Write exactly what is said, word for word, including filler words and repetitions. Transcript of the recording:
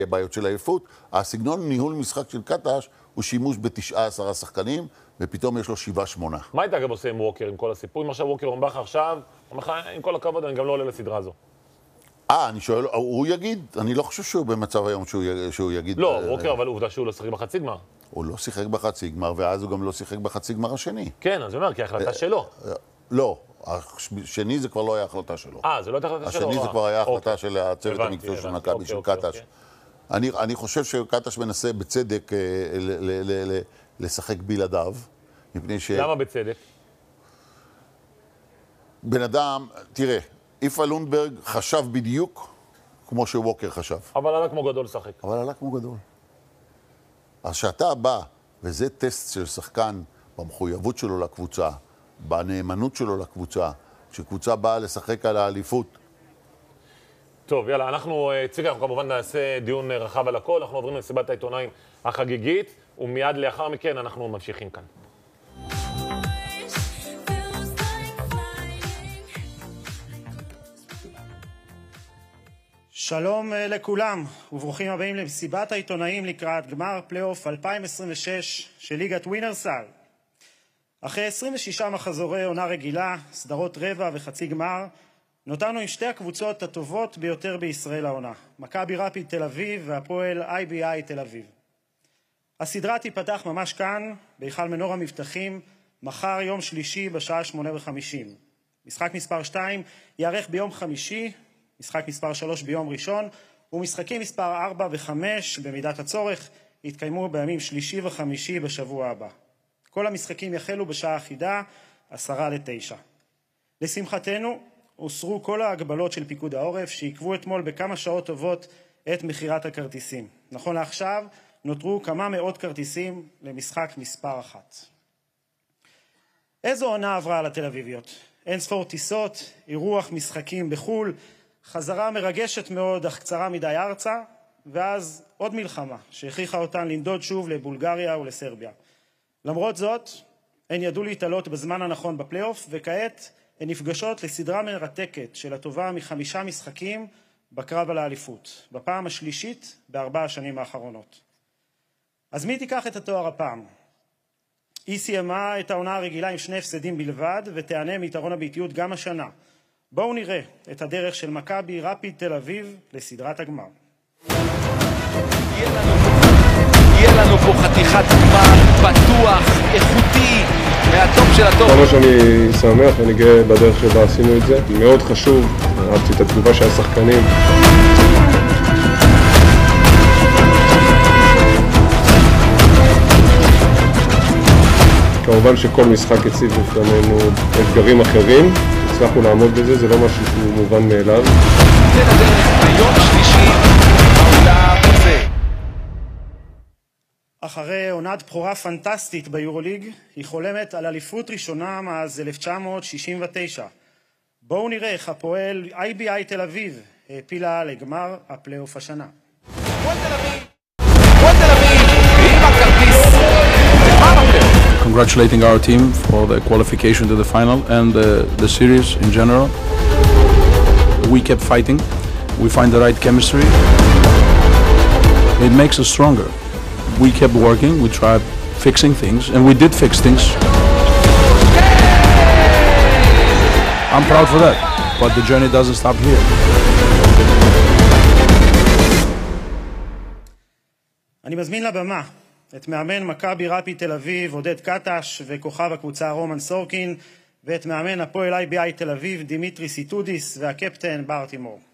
בעיות של עייפות. הסגנון ניהול משחק של קטש הוא שימוש בתשעה עשרה שחקנים, ופתאום יש לו שבעה שמונה. מה היית גם עושה עם ווקר, עם כל הסיפור? אם עכשיו ווקר אומר לך עכשיו, עם כל הכבוד, אני גם לא עולה לסדרה הזו. אה, אני שואל, הוא יגיד? אני לא חושב שהוא במצב היום שהוא יגיד... לא, ווקר, אבל עובדה שהוא לא שיחק בחצי גמר. הוא לא שיחק בחצי גמר, ואז הוא גם לא שיחק בחצי גמר השני. כן, אז אני אומר, כי ההחלטה שלו. לא, השני זה כבר לא היה החלטה שלו. אה, זה לא הייתה החלטה שלו? השני זה כבר היה החלטה של הצוות המקצועי של מכבי, של קטש. אני חושב שקטש מנסה בצדק לשחק בלעדיו, מפני ש... למה בצדק? בן אדם, תראה, איפה לונדברג חשב בדיוק כמו שווקר חשב. אבל עלה כמו גדול לשחק. אבל עלה כמו גדול. אז שאתה בא, וזה טסט של שחקן במחויבות שלו לקבוצה, בנאמנות שלו לקבוצה, כשקבוצה באה לשחק על האליפות. טוב, יאללה, אנחנו, צביקה, אנחנו כמובן נעשה דיון רחב על הכל, אנחנו עוברים לסיבת העיתונאים החגיגית, ומיד לאחר מכן אנחנו ממשיכים כאן. שלום לכולם, וברוכים הבאים למסיבת העיתונאים לקראת גמר פלייאוף אלפיים עשרים ושש של ליגת ווינרסל. אחרי עשרים ושישה מחזורי עונה רגילה, סדרות רבע וחצי גמר, נותרנו עם שתי הקבוצות הטובות ביותר בישראל העונה, מכבי רפיד תל אביב והפועל איי בי איי תל אביב. הסדרה תיפתח ממש כאן, בהיכל מנור המבטחים, מחר יום שלישי בשעה שמונה וחמישים. משחק מספר שתיים יארך ביום חמישי, משחק מספר שלוש ביום ראשון, ומשחקים מספר ארבע וחמש במידת הצורך יתקיימו בימים שלישי וחמישי בשבוע הבא. כל המשחקים יחלו בשעה אחידה, עשרה לתשע. לשמחתנו, הוסרו כל ההגבלות של פיקוד העורף שעיכבו אתמול בכמה שעות טובות את מחירת הכרטיסים. נכון לעכשיו, נותרו כמה מאות כרטיסים למשחק מספר אחת. איזו עונה עברה על התל אביביות? אין ספור טיסות, אירוח משחקים בחול, חזרה מרגשת מאוד אך קצרה מדי ארצה, ואז עוד מלחמה שהכריחה אותן לנדוד שוב לבולגריה ולסרביה. למרות זאת, הן ידעו להתעלות בזמן הנכון בפלייאוף, וכעת הן נפגשות לסדרה מרתקת של הטובה מחמישה משחקים בקרב על האליפות, בפעם השלישית בארבע השנים האחרונות. אז מי תיקח את התואר הפעם? היא סיימה את העונה הרגילה עם שני הפסדים בלבד, ותענה מיתרון הביתיות גם השנה. בואו נראה את הדרך של מכבי רפיד תל אביב לסדרת הגמר. יהיה לנו פה חתיכת גמר פתוח, איכותי, מהטופ של הטופ. כמה שאני שמח ואני גאה בדרך שבה עשינו את זה. מאוד חשוב, אהבתי את התגובה של השחקנים. כמובן שכל משחק הציב בפנינו אתגרים אחרים. הצלחנו לעמוד בזה, זה לא משהו שהוא מובן מאליו. זה לדרך ביום שלישי, העולם הזה. אחרי עונת בחורה פנטסטית ביורוליג, היא חולמת על אליפות ראשונה מאז אלף תשע מאות שישים ותשע. בואו נראה איך הפועל איי בי איי תל אביב העפילה לגמר הפלייאוף השנה. הפועל תל אביב, הפועל תל אביב, עם הכרטיס, לגמר הפלייאוף. Congratulating our team for the qualification to the final and the, the series in general. We kept fighting. We find the right chemistry. It makes us stronger. We kept working. We tried fixing things, and we did fix things. I'm proud for that, but the journey doesn't stop here. אני מזמין לבמה את מאמן מכבי רפיד תל אביב, עודד קטש, וכוכב הקבוצה רומן סורקין, ואת מאמן הפועל איי בי איי תל אביב, דימיטרי סיטודיס, והקפטן בר תימור.